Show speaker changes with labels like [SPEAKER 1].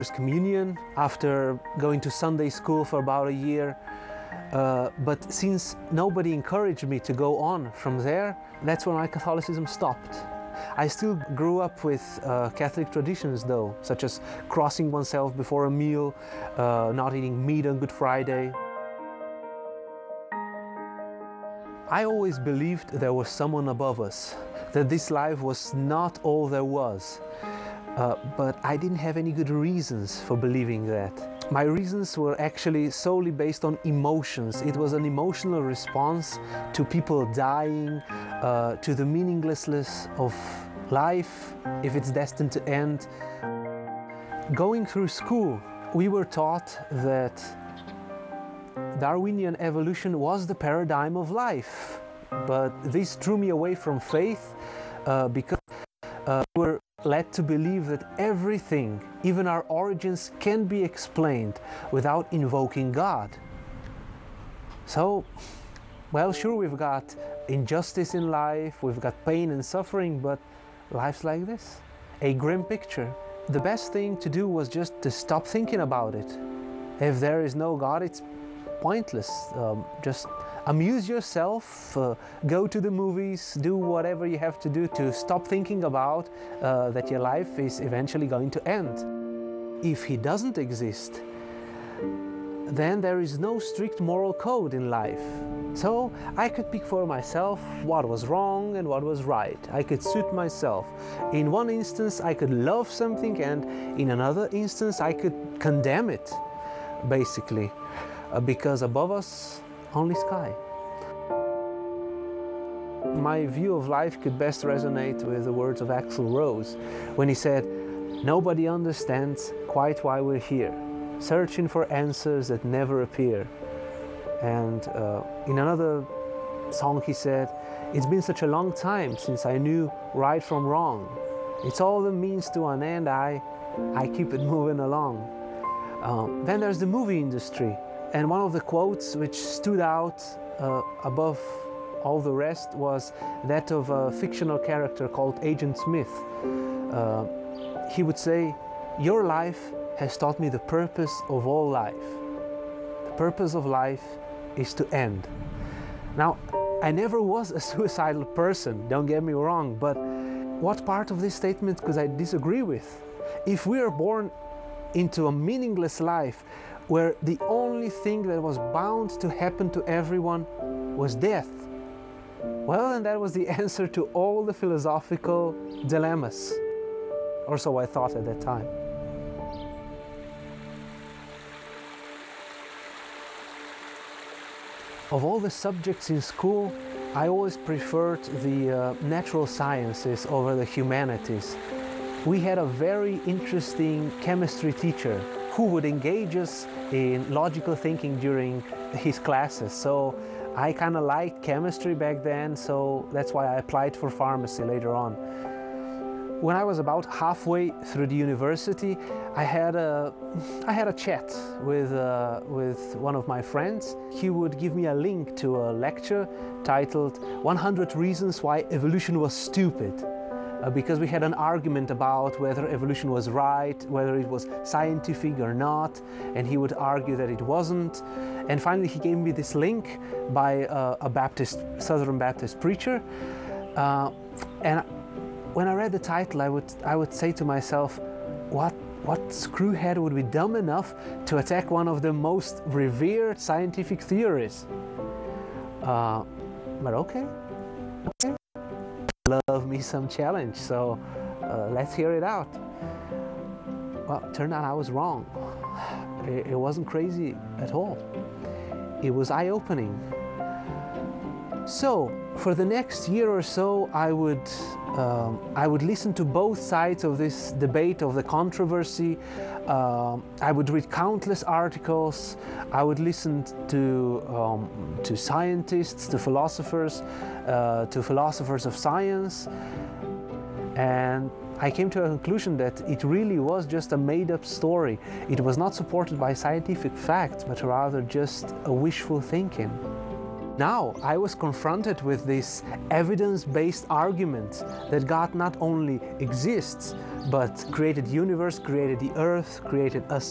[SPEAKER 1] First communion after going to Sunday school for about a year. But since nobody encouraged me to go on from there, that's when my Catholicism stopped. I still grew up with Catholic traditions though, such as crossing oneself before a meal, not eating meat on Good Friday. I always believed there was someone above us, that this life was not all there was. But I didn't have any good reasons for believing that. My reasons were actually solely based on emotions. It was an emotional response to people dying, to the meaninglessness of life, if it's destined to end. Going through school, we were taught that Darwinian evolution was the paradigm of life. But this drew me away from faith because we were led to believe that everything, even our origins, can be explained without invoking God. So, well, sure, we've got injustice in life, we've got pain and suffering, but life's like this, a grim picture. The best thing to do was just to stop thinking about it. If there is no God, it's pointless. Just amuse yourself, go to the movies, do whatever you have to do to stop thinking about that your life is eventually going to end. If He doesn't exist, then there is no strict moral code in life. So I could pick for myself what was wrong and what was right. I could suit myself. In one instance I could love something, and in another instance I could condemn it, basically, because above us only sky. My view of life could best resonate with the words of Axl Rose when he said, "Nobody understands quite why we're here, searching for answers that never appear." And in another song he said, "It's been such a long time since I knew right from wrong. It's all the means to an end, I keep it moving along." Then there's the movie industry. And one of the quotes which stood out above all the rest was that of a fictional character called Agent Smith. He would say, "Your life has taught me the purpose of all life. The purpose of life is to end." Now, I never was a suicidal person, don't get me wrong, but what part of this statement could I disagree with? If we are born into a meaningless life, where the only thing that was bound to happen to everyone was death, well, and that was the answer to all the philosophical dilemmas. Or so I thought at that time. Of all the subjects in school, I always preferred the natural sciences over the humanities. We had a very interesting chemistry teacher who would engage us in logical thinking during his classes. So I kind of liked chemistry back then, so that's why I applied for pharmacy later on. When I was about halfway through the university, I had a chat with one of my friends. He would give me a link to a lecture titled 100 Reasons Why Evolution Was Stupid. Because we had an argument about whether evolution was right, whether it was scientific or not, and he would argue that it wasn't. And finally he gave me this link by a Southern Baptist preacher. And when I read the title, I would say to myself, what screwhead would be dumb enough to attack one of the most revered scientific theories? But okay. Love me some challenge, so let's hear it out. Well, it turned out I was wrong. It wasn't crazy at all. It was eye-opening. So for the next year or so, I would listen to both sides of this debate, of the controversy. I would read countless articles. I would listen to scientists, to philosophers of science, and I came to a conclusion that it really was just a made-up story. It was not supported by scientific facts, but rather just a wishful thinking. Now I was confronted with this evidence-based argument that God not only exists, but created the universe, created the earth, created us